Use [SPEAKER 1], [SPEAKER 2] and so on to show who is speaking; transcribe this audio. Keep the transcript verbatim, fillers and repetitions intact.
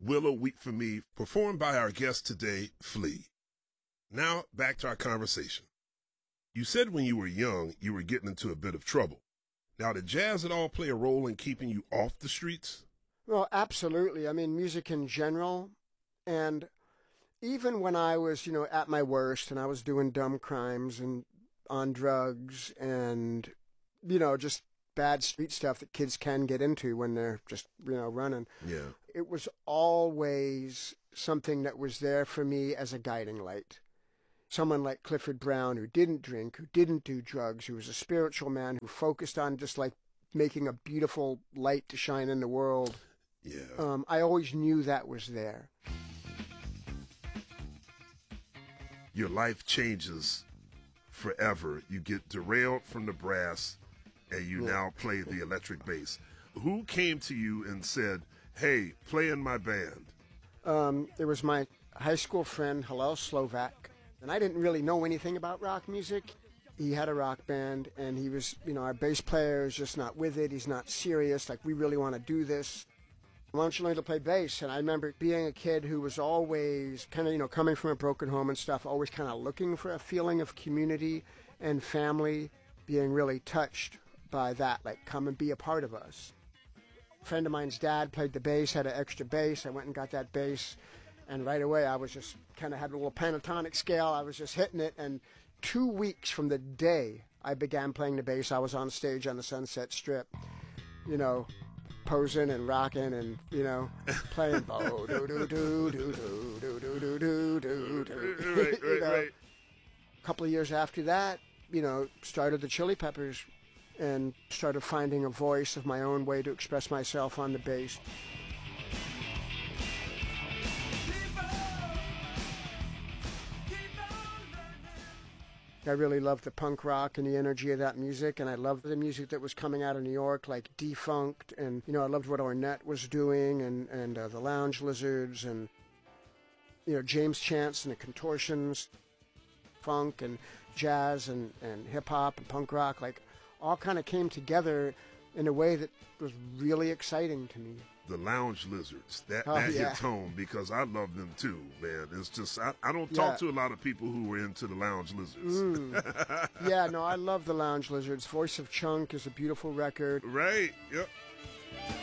[SPEAKER 1] Willow Weep for Me, performed by our guest today, Flea. Now, back to our conversation. You said when you were young, you were getting into a bit of trouble. Now, did jazz at all play a role in keeping you off the streets?
[SPEAKER 2] Well, absolutely. I mean, music in general. And even when I was, you know, at my worst and I was doing dumb crimes and on drugs and, you know, just bad street stuff that kids can get into when they're just, you know, running.
[SPEAKER 1] Yeah.
[SPEAKER 2] It was always something that was there for me as a guiding light. Someone like Clifford Brown, who didn't drink, who didn't do drugs, who was a spiritual man, who focused on just like making a beautiful light to shine in the world.
[SPEAKER 1] Yeah.
[SPEAKER 2] Um, I always knew that was there.
[SPEAKER 1] Your life changes forever. You get derailed from the brass, and you yeah. now play the electric bass. Who came to you and said, hey, play in my band?
[SPEAKER 2] Um, it was my high school friend, Hillel Slovak. And I didn't really know anything about rock music. He had a rock band, and he was, you know, our bass player is just not with it. He's not serious. Like, we really want to do this. Why don't you learn to play bass? And I remember being a kid who was always kind of, you know, coming from a broken home and stuff, always kind of looking for a feeling of community and family, being really touched by that, like, come and be a part of us. A friend of mine's dad played the bass, had an extra bass. I went and got that bass. And right away, I was just kind of had a little pentatonic scale. I was just hitting it. And two weeks from the day I began playing the bass, I was on stage on the Sunset Strip, you know, posing and rocking and, you know, playing. Oh, do do do do do do do do do do do.
[SPEAKER 1] Right, right, right.
[SPEAKER 2] A couple of years after that, you know, started the Chili Peppers and started finding a voice of my own way to express myself on the bass. I really loved the punk rock and the energy of that music, and I loved the music that was coming out of New York, like Defunct, and, you know, I loved what Ornette was doing, and, and uh, the Lounge Lizards, and, you know, James Chance and the Contortions, funk and jazz and, and hip-hop and punk rock, like, all kind of came together in a way that was really exciting to me.
[SPEAKER 1] The Lounge Lizards, that,
[SPEAKER 2] oh,
[SPEAKER 1] that
[SPEAKER 2] yeah.
[SPEAKER 1] hits home because I love them too, man. It's just, I, I don't talk
[SPEAKER 2] yeah.
[SPEAKER 1] to a lot of people who were into the Lounge Lizards.
[SPEAKER 2] Mm. Yeah, no, I love the Lounge Lizards. Voice of Chunk is a beautiful record.
[SPEAKER 1] Right, yep.